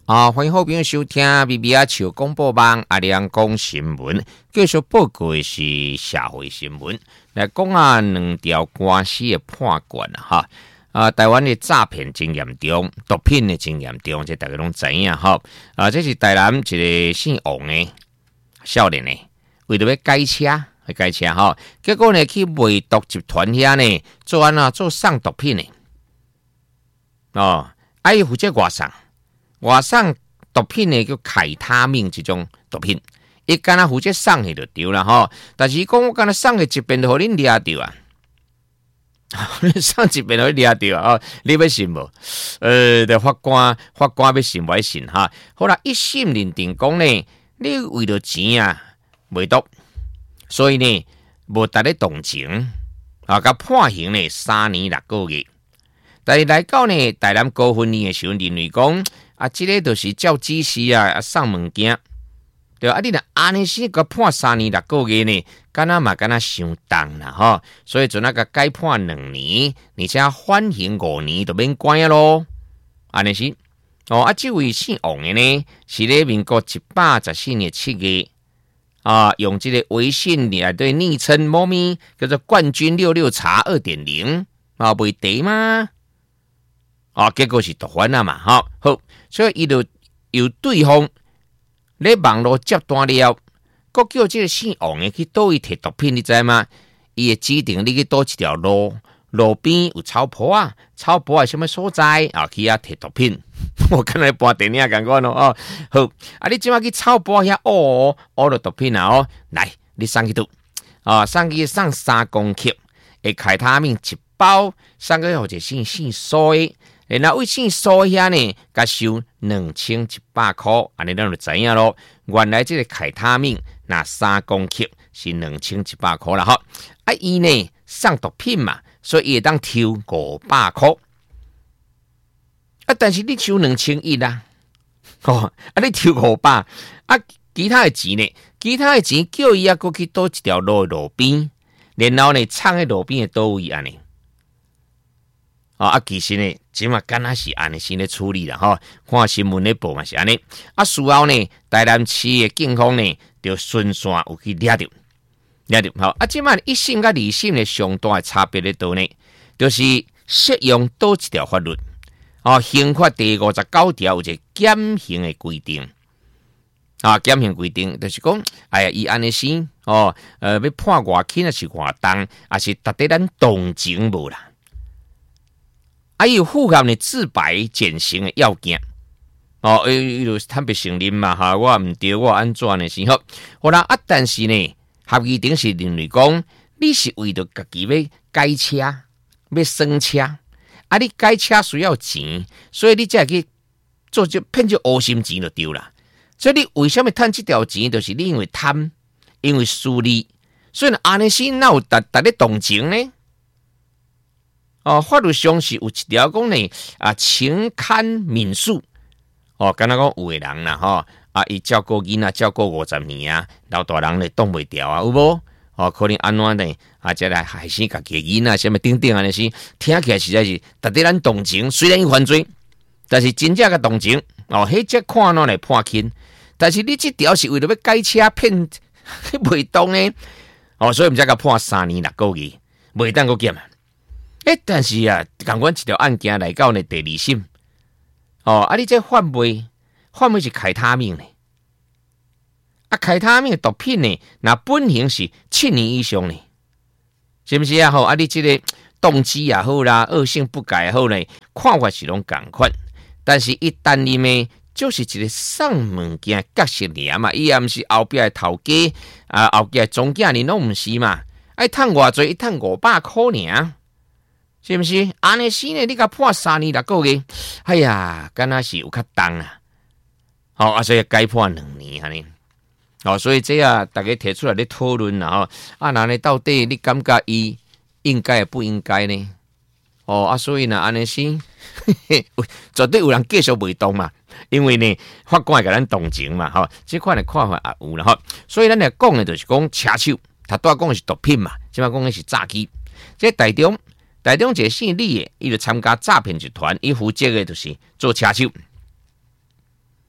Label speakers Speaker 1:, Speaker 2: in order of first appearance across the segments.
Speaker 1: 欢迎好朋友收听 BBR 笑广播网阿亮讲新闻，继续报告的是社会新闻。来讲两条官司的判决哈。台湾的诈骗真严重，毒品的真严重，这大家拢知影哈。这是台南一个姓王的少年呢，为了要改车哈，结果呢去卖毒集团遐呢做送毒品的伊负责外送毒品呢叫凯他命这种毒品，伊敢若负责送去就对啦吼。但是讲我敢若送去一遍就互恁抓着啊，送一遍就抓着啊，你要信无？法官要信不信哈？好啦，一审认定讲呢，你为了钱卖毒，所以呢无达咧动情甲判刑呢3年6个月。但是来到呢台南高分院的时候，认为讲这个就是照指示送物件，对你若安尼先个判3年6个月呢，敢若伤重啦吼，所以就那个改判2年，而且缓刑5年就免关啊咯，安尼是这位姓王的呢，是咧民国114年7月用这个微信来对昵称猫咪叫做冠军66茶 2.0 卖茶吗？结果是毒贩嘛，好，所以伊就由对方咧网络接单了，佮叫这个姓王的去倒位摕毒品，你知吗？伊会指定你去倒一条路边有草坡的什么所在去摕毒品。我刚才播电影感觉咯好，你即马去草坡遐了毒品来，你送去倒送3公克的凯他命1包，送去或者姓苏的。然后为姓苏遐呢，甲收2100块，安尼咱就知影咯。原来这个凯他命那3公克是2100块啦，哈。伊呢送毒品嘛，所以伊会当抽500块。但是你抽2100啦，你抽500，其他的钱呢？其他的钱叫伊过去倒一条路边，然后呢藏喺路边的倒位安尼。其实呢，即嘛敢若是安尼先咧处理啦吼。看新闻咧报嘛是安尼。事后呢，台南市的警方呢，就顺线有去抓着。好，即嘛一审甲二审的上大的差别咧倒呢，就是适用倒一条法律。刑法第59条有一个减刑的规定。减刑规定就是讲，伊安尼先要判偌轻还是偌重，还是达得咱动情无啦？有符合你自白减刑的要件，就是坦白承认嘛哈，我唔对，我安怎呢？是好啦，但是呢，合议庭是认为讲，你是为着家己要改车，要升车，你改车需要钱，所以你才去做骗这乌心钱就对啦。所以你为什么赚这条钱，就是你因为贪，因为私利，所以安尼先哪有达咧动情呢？法律上是有一条讲呢，情堪民诉。敢若讲有的人啦，伊照顾囡仔照顾50年老大人咧挡袂牢有无？可能安怎呢？再来害死家己囡仔，什么等等安尼是，听起来实在是值得咱同情。虽然伊犯罪，但是真正嘅同情，迄只看哪来判轻。但是你这条是为了要改车骗袂当呢？所以毋才甲判3年6个月，袂当个减。但是同阮一条案件来到呢第2审，你这贩卖是凯他命呢？凯他命的毒品呢？那本刑是7年以上呢？是不是你这个动机也好啦，恶性不改也好呢，看法是拢同款。但是一旦你呢，就是一个送物件角色尔嘛，伊也毋是后壁的头家后壁的总经理拢毋是嘛？赚偌济，伊赚500块尔。是不是？安尼时呢？你甲判3年6个月，哎呀，敢若是有较重所以改判2年安尼。所以这大家提出来咧讨论啦那呢到底你感觉伊应该不应该呢？所以呢，安尼时绝对有人继续袂动嘛，因为呢，法官会甲咱同情嘛，这款的看法也有啦所以咱来讲的就是讲车手，他拄讲的是毒品嘛，即摆讲的是诈欺，这台中一个姓李的，伊就参加诈骗集团，伊负责的就是做车手。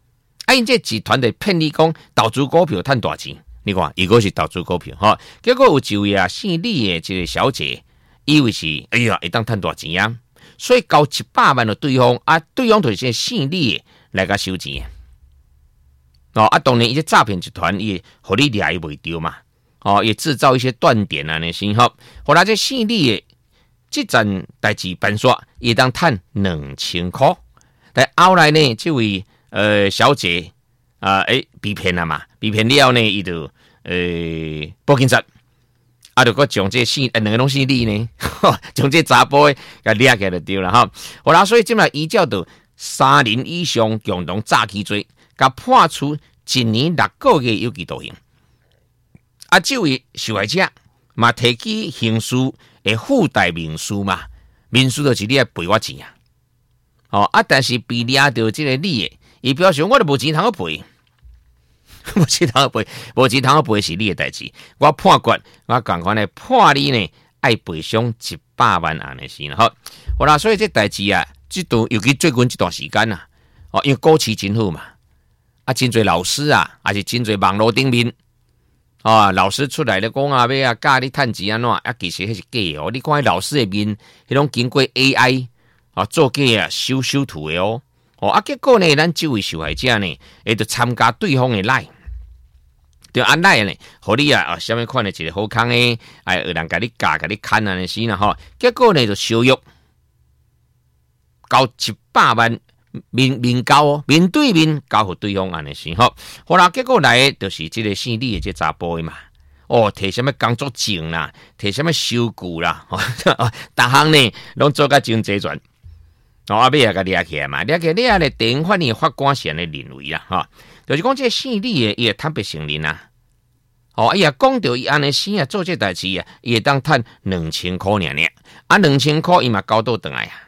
Speaker 1: 因这集团的骗你讲投资股票赚大钱，你看伊个是投资股票哈，结果有一位啊姓李的这个小姐，以为是哎呀会当赚大钱啊，所以交100万的对方啊，对方就是姓李的来甲收钱当然伊这诈骗集团也互你掠伊袂着嘛，也制造一些断点啊那些哈，后来这姓李的这件代志办煞，伊当赚2000块，但后来呢，这位小姐被骗了嘛，被骗了呢，伊就报警察，就个将这两个拢姓李呢，将这查甫的给掠起来就对了哈。好啦，所以今日依照到3人以上共同诈欺罪，甲判处1年6个月有期徒刑。这位受害者嘛提起刑事的附带民事嘛，民事就是你要赔我钱但是被抓到这个李的，伊表示我都无钱通赔。无钱通赔，无钱通赔是你的代志。我判决，我赶快呢判你呢爱赔偿100万安尼是好。好啦，所以这代志啊，这段尤其最近这段时间啊，因为股市真好嘛，真侪老师啊，也是真侪网络顶面老师出来咧讲啊，要教你趁钱安怎，其实迄是假你看老师的面，迄种经过 AI 做假修图的结果呢，咱这位受害者呢，就参加对方的赖。就按赖呢，互你什么款的一个好康的，有人甲你教、甲你看安尼是啦结果呢就收入交100万面交面对面交互对方安尼是好啦，结果来就是这个姓李的这查甫的嘛，摕什么工作证啦，摕什么收据啦，逐项呢拢做甲真齐全。尾也甲掠起来嘛，掠起来咧，地方法院法官是安尼认为啦，就是讲这姓李的，伊会坦白承认啊，伊也讲到伊安尼生做这代志啊，伊会当赚2000块尔，2000块伊嘛交倒转来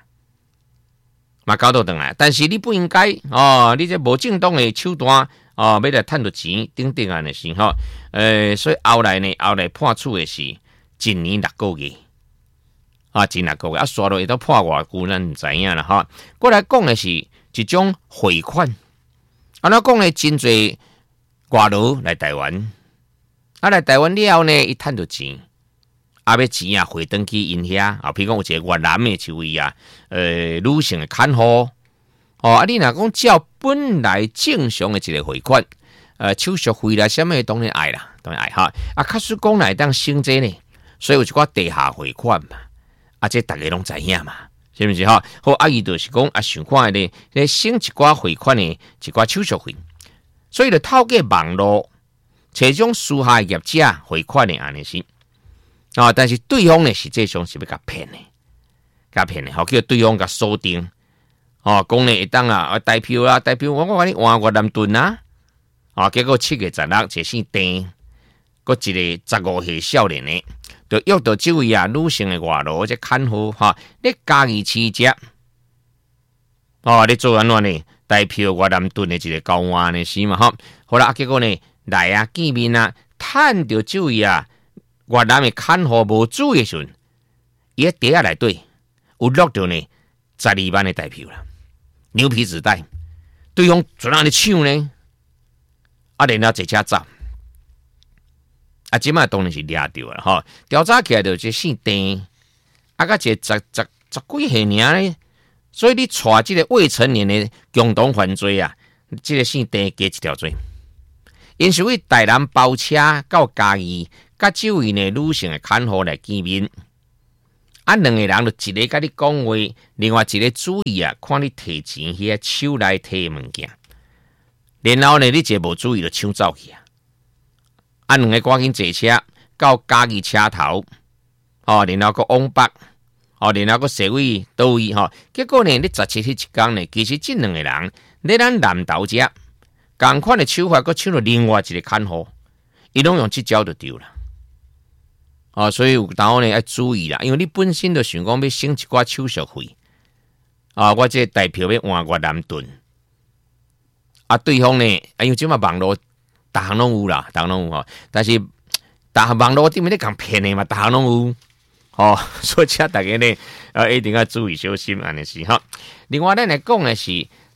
Speaker 1: 但是你不应该你这无正当的手段要来赚到钱，等等安尼是所以后来判处的是1年6个月。真6个月刷落会到破偌久，咱唔知影啦过来讲的是一种汇款，咱讲的真侪外劳来台湾，来台湾了后呢，伊赚到钱，要钱汇转去因遐譬如讲有一个越南的一位女性的看护你若讲照本来正常的一个汇款，手续费啦，什么当然爱啦，假使讲来当升这呢，所以有一寡地下汇款嘛。这大家拢知影嘛，是不是好，伊就是讲想看咧省一寡汇款的一寡手续费，所以就透过网络找种私下业者汇款的安尼是但是对方呢实际上是要甲骗的，叫对方甲锁定讲呢会当代票我甲你换越南盾结果7月16日，一姓丁，搁一个15岁少年的。就约到这位女性的外劳，这看护你家己饲只你做安怎呢？代表越南盾的一个交换呢是嘛好啦，结果呢来见面趁到这位越南的看护无注意的时阵，伊喺袋内底有落到呢12万的代票啦，牛皮纸袋，对方怎样的抢呢？然后坐车走。即摆当然是掠到了调查起来就这姓丁，甲这十几岁呢，所以你带这个未成年的共同犯罪这个姓丁加一条罪，因是为台南包车到嘉义，甲这位呢女性的看护来见面，两个人就一个甲你讲话，另外一个注意看你摕钱去手内摕物件，然后呢你一个无注意就抢走去两个赶紧坐车到嘉义车头，然后个往北，然后个社会倒位结果呢，你17日一天呢，其实这两个人在咱南投遮，同款的手法，佮抢了另外一个看护，伊拢用这招就对了。所以有当呢要注意啦，因为你本身就想讲要省一寡手续费，我这代票要换越南盾，对方呢，因为即马网络。大行拢有啦，大行拢有但是大行网络顶面咧讲骗的嘛，大行拢有所以大家呢一定要注意小心安尼是另外咱来讲的是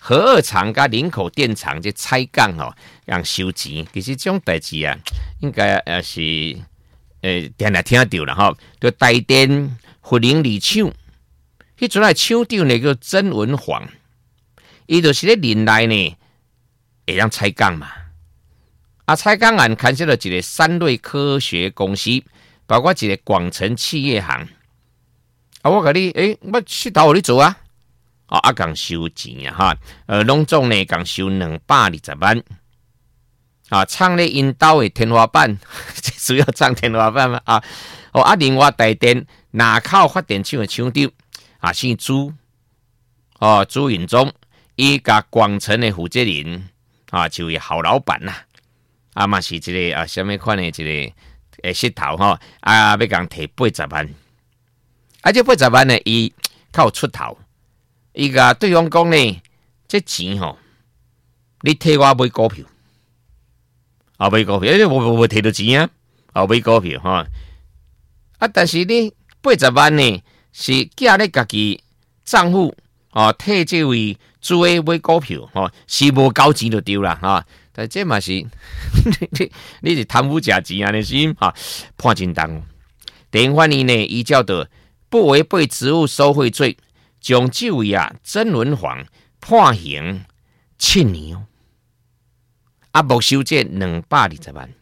Speaker 1: 核二厂甲林口电厂这采购吼，让收钱，其实这种代志啊，应该是定定听到了吼，就台电福林里厂，迄阵来厂长呢叫曾文煌，伊就是咧林内呢会当采购嘛。啊，采购案牵涉了一个三瑞科学公司，包括一个广成企业行。啊，我甲你，我石头互你做啊，共收钱啊哈，拢总呢共收220万。啊，创咧因兜的天花板，主要创天花板嘛啊。另外台电南口发电厂的厂长啊，姓朱，朱允忠，伊甲广成的负责人啊，就是好老板呐。嘛是一个什么款的一个石头吼，要共提80万。这80万呢，伊较有出头，伊甲对方讲呢，这钱吼，你替我买股票，买股票，我摕到钱啊，买股票吼。但是你80万呢，是寄咧家己账户替这位主委买股票是无交钱就对啦但这嘛是你是贪污假钱安尼是判真重。电法院呢，依照的不违背职务收贿罪，将这位曾文煌判刑7年没收这220万。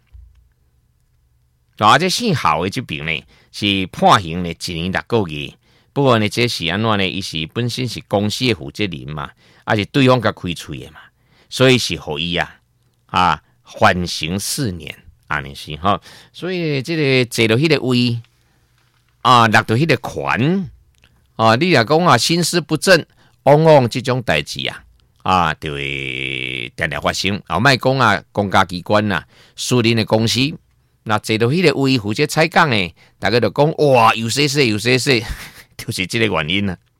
Speaker 1: 这姓郝的这边呢，是判刑呢1年6个月。不过呢，这是安怎呢？伊是本身是公司的负责人嘛，是对方甲开喙的嘛，所以是互伊缓刑4年，安尼是哈。所以这个坐到迄个位落到迄个权你若讲心思不正，往往这种代志就会常常发生。莫讲公家机关私人的公司，那坐到迄个位负责采购的，大家就讲哇，有些，就是这个原因